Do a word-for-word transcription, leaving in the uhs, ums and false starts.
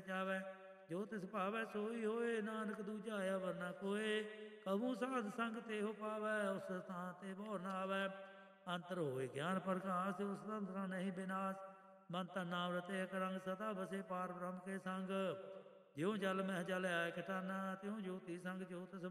ਰਚਾਵੈ। ਜੋ ਤਿਸ ਭਾਵੈ ਸੋਈ ਹੋਏ, ਨਾਨਕ ਦੂਜਾ ਆਇਆ ਵਰਨਾ ਕੋਏ। ਕਬੂ ਸਾਧ ਸੰਗ ਤੇਹੋ ਪਾਵੈ, ਉਸ ਥਾਂ ਤੇ ਬਹੁ ਨ ਆਵੈ। ਅੰਤਰ ਹੋਏ ਗਿਆਨ ਪ੍ਰਕਾਸ਼, ਉਸ ਅੰਤਰਾ ਨਹੀਂ ਬਿਨਾਸ਼। ਮਨ ਤਨ ਨਾਮ ਰਤੇ ਇਕ ਰੰਗ, ਸਦਾ ਬਸੇ ਪਾਰ ਬ੍ਰਹਮ ਕੇ ਸੰਗ। ਜਿਉ ਜਲ ਮਹਿ ਜਲ ਆਇ ਕਟਾਨਾ, ਤਿਉ ਜੋਤੀ ਸੰਗ ਜੋਤ